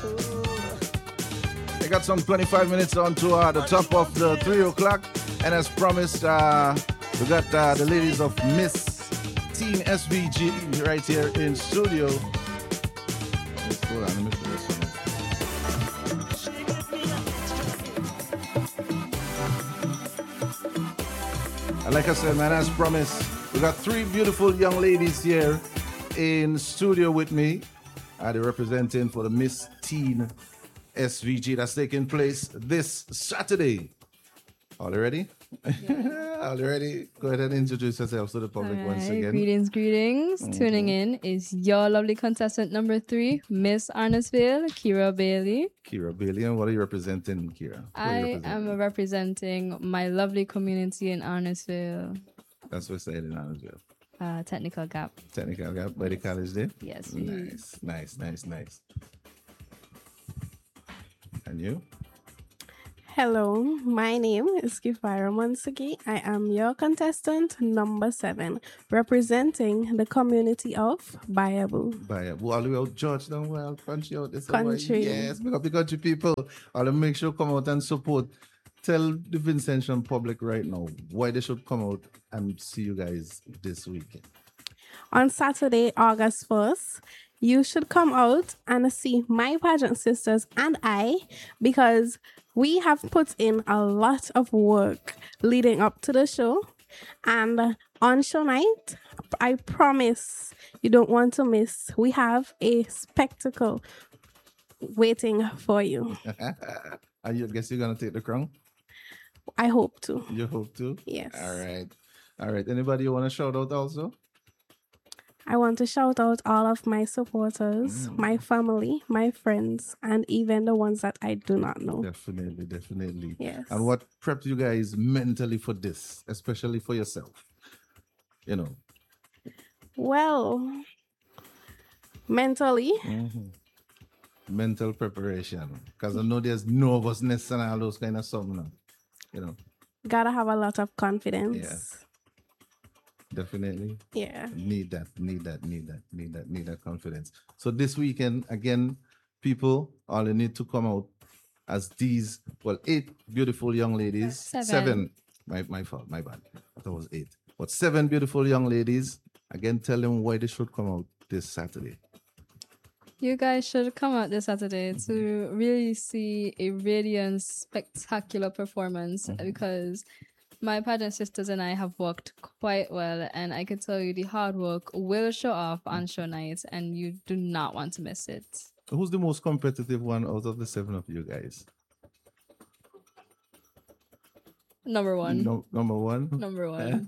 I got some 25 minutes on to the top of the 3 o'clock. And as promised, we got the ladies of Miss Teen SVG right here in studio. Hold on, let me put this one in. And like I said, man, as promised, we got 3 beautiful young ladies here in studio with me. They're representing for the Miss Teen SVG that's taking place this Saturday. All ready? Yeah. All ready? Go ahead and introduce yourself to the public once again. Greetings. Mm-hmm. Tuning in is your lovely contestant number 3, Miss Arnesville, Kira Bailey. Kira Bailey, and what are you representing, Kira? I am representing my lovely community in Arnesville. That's what's said in Arnesville. Technical Gap. Technical Gap by the college there? Yes. Nice. And you? Hello, my name is Kifira Monsugi. I am your contestant number 7, representing the community of Bayabu. Bayabu, all the way out Georgetown, well, country out this country. Yes, pick up the country people. I'll make sure come out and support. Tell the Vincentian public right now why they should come out and see you guys this weekend. On Saturday, August 1st, you should come out and see my pageant sisters and I, because we have put in a lot of work leading up to the show. And on show night, I promise you don't want to miss. We have a spectacle waiting for you. I guess you're going to take the crown? I hope to. You hope to? Yes. All right. Anybody you want to shout out also? I want to shout out all of my supporters, my family, my friends, and even the ones that I do not know. Definitely. Yes. And what prepped you guys mentally for this, especially for yourself? You know. Well, mentally. Mental preparation. Because I know there's nervousness and all those kind of stuff now. You know. Gotta have a lot of confidence. Yes. Definitely. Yeah. Need that confidence. So this weekend, again, people, all you need to come out as these, 8 beautiful young ladies. 7. My fault, my bad. I thought it was 8. But 7 beautiful young ladies. Again, tell them why they should come out this Saturday. You guys should come out this Saturday to really see a radiant, spectacular performance because my pageant sisters and I have worked quite well, and I can tell you the hard work will show off on show night, and you do not want to miss it. Who's the most competitive one out of the 7 of you guys? Number 1. Number 1? Number 1.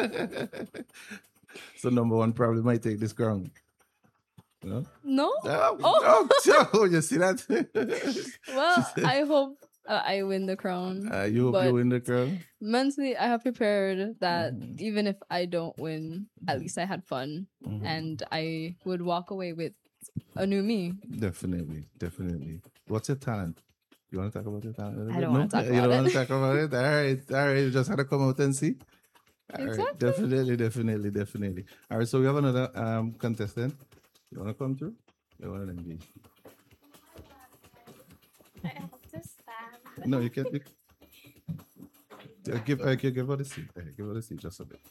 So number 1 probably might take this crown. No? No? Oh, you see that? Well, I hope I win the crown. You hope you win the crown? Mentally, I have prepared that even if I don't win, at least I had fun. And I would walk away with a new me. Definitely. What's your talent? You want to talk about your talent? I don't want to talk about it. You don't want to talk about it? All right. You just had to come out and see. All exactly. Right. Definitely. All right, so we have another contestant. You want to come through? You want to engage? I have to stand. No, you can't. Give her the seat. Give her the seat just a bit.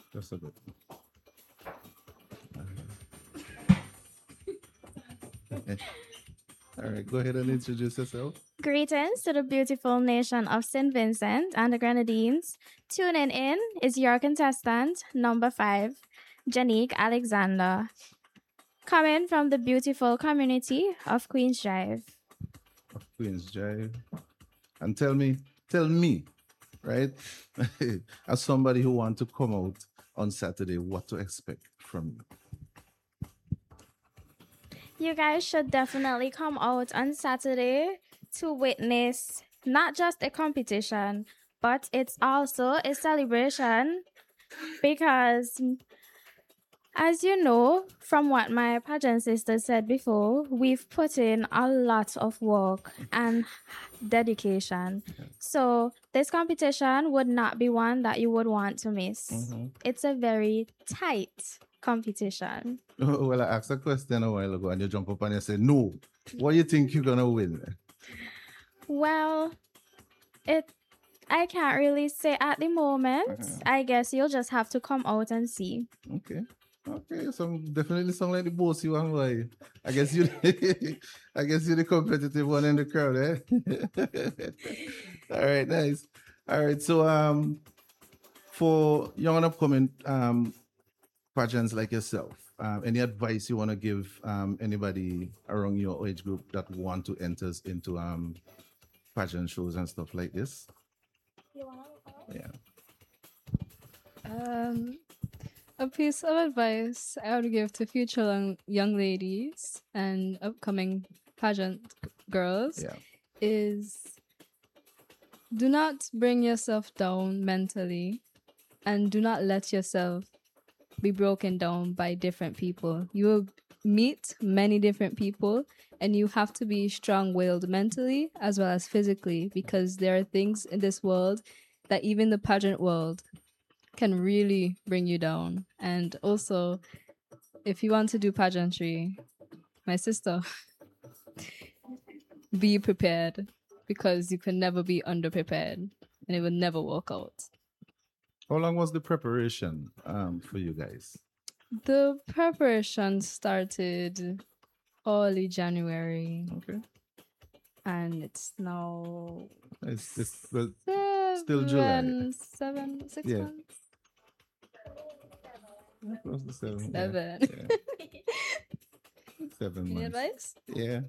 All right, go ahead and introduce yourself. Greetings to the beautiful nation of St. Vincent and the Grenadines. Tuning in is your contestant, number 5, Janique Alexander. Coming from the beautiful community of Queens Drive. And tell me, right? As somebody who wants to come out on Saturday, what to expect from you? You guys should definitely come out on Saturday to witness not just a competition, but it's also a celebration because, as you know, from what my pageant sister said before, we've put in a lot of work and dedication. So this competition would not be one that you would want to miss. It's a very tight competition. Well, I asked a question a while ago and you jump up and you say, no, What do you think you're gonna win? Well, I can't really say at the moment. I guess you'll just have to come out and see. Okay. Okay, so definitely sound like the bossy one, boy. I guess you I guess you're the competitive one in the crowd, eh? All right, nice. All right, so for young and upcoming pageants like yourself, any advice you want to give anybody around your age group that want to enter into pageant shows and stuff like this? Yeah. A piece of advice I would give to future young ladies and upcoming pageant girls Yeah. is do not bring yourself down mentally and do not let yourself be broken down by different people. You will meet many different people and you have to be strong-willed mentally as well as physically because there are things in this world that even the pageant world can really bring you down. And also, if you want to do pageantry, my sister, be prepared because you can never be underprepared and it will never work out. How long was the preparation for you guys? The preparation started early January Okay. and it's now It's still July. 6 Yeah. months. Close to 7. 7. Yeah. 7 Any months. advice? Yeah.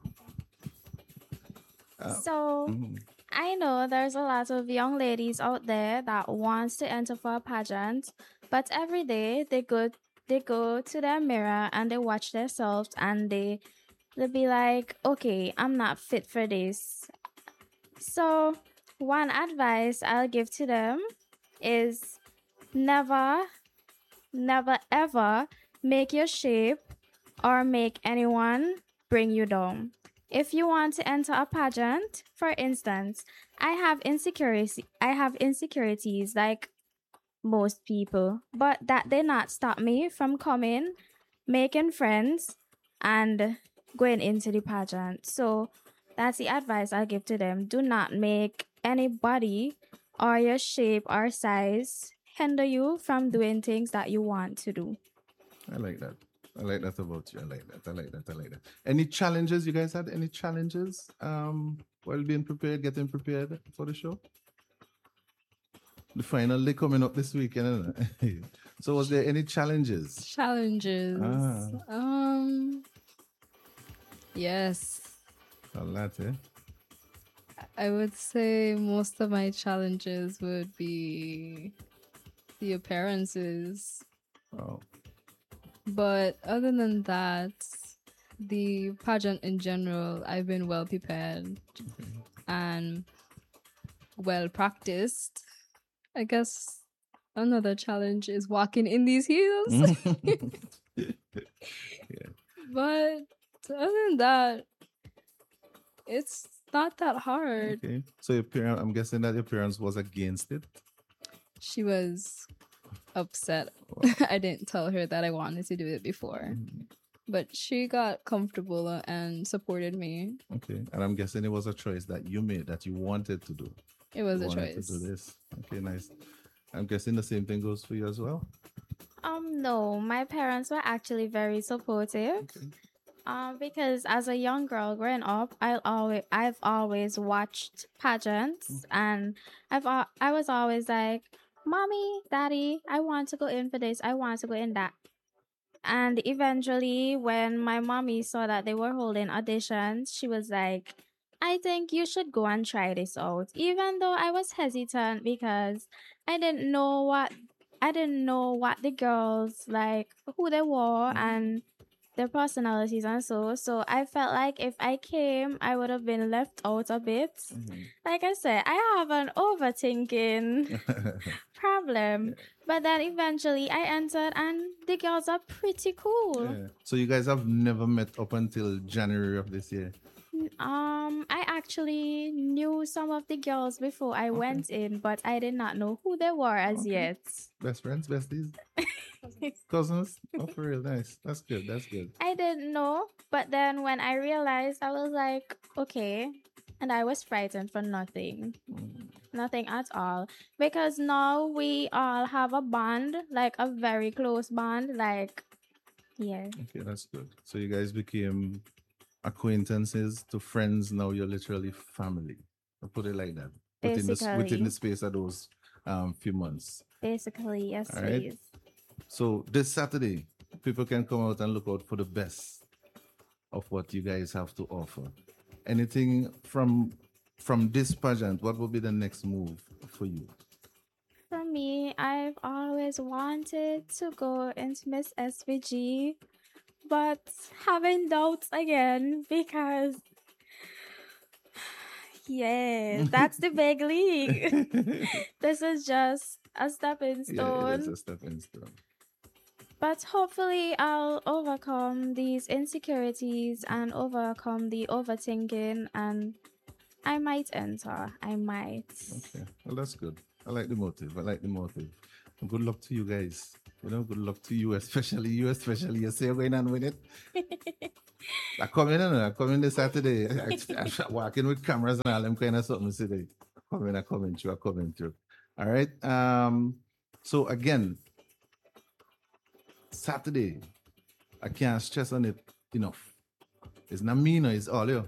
So Mhm. I know there's a lot of young ladies out there that wants to enter for a pageant, but every day they go to their mirror and they watch themselves and they'll be like, okay, I'm not fit for this. So one advice I'll give to them is never ever make your shape or make anyone bring you down. If you want to enter a pageant, for instance, I have insecurities like most people, but that did not stop me from coming, making friends, and going into the pageant. So that's the advice I give to them. Do not make anybody or your shape or size hinder you from doing things that you want to do. I like that. I like that about you. I like that. Any challenges? You guys had any challenges while being prepared, getting prepared for the show? The final day coming up this weekend, isn't it? So was there any challenges? Challenges. Ah. Yes. A lot, eh? I would say most of my challenges would be the appearances. Oh. But other than that, the pageant in general, I've been well prepared and well practiced. I guess another challenge is walking in these heels. But other than that, it's not that hard. Okay. So your parent, I'm guessing that your parents was against it. She was upset. I didn't tell her that I wanted to do it before. But she got comfortable and supported me. Okay. And I'm guessing it was a choice that you made, that you wanted to do. It was You a wanted choice. to do this. Okay, nice. I'm guessing the same thing goes for you as well. No, my parents were actually very supportive. Because as a young girl growing up, I've always watched pageants, and I was always like, "Mommy, Daddy, I want to go in for this. I want to go in that." And eventually, when my mommy saw that they were holding auditions, she was like, "I think you should go and try this out." Even though I was hesitant because I didn't know what the girls like, who they were, and their personalities and so I felt like if I came I would have been left out a bit. Like I said, I have an overthinking problem, but then eventually I entered and the girls are pretty cool. Yeah. So you guys have never met up until January of this year. I actually knew some of the girls before I went in, but I did not know who they were as yet. Best friends, besties. Cousins? Oh, for real, nice. That's good. That's good. I didn't know, but then when I realized, I was like, okay. And I was frightened for nothing. Nothing at all. Because now we all have a bond, like a very close bond. Like, yeah. Okay, that's good. So you guys became acquaintances to friends. Now you're literally family. I'll put it like that. Within Basically. the space of those few months. Basically, yes, All right. please. So this Saturday, people can come out and look out for the best of what you guys have to offer. Anything from this pageant, what will be the next move for you? For me, I've always wanted to go into Miss SVG, but having doubts again because, yeah, that's the big league. This is just a stepping Yeah, it is stone. a stepping stone. But hopefully, I'll overcome these insecurities and overcome the overthinking, and I might enter. I might. Okay, well that's good. I like the motive. I like the motive. And good luck to you guys. You know, good luck to you, especially you. You say you're going on with it. I come in this Saturday. I walking with cameras and all them kind of something today. I coming through. All right. So again, Saturday, I can't stress on it enough. It's not me, no, it's all you.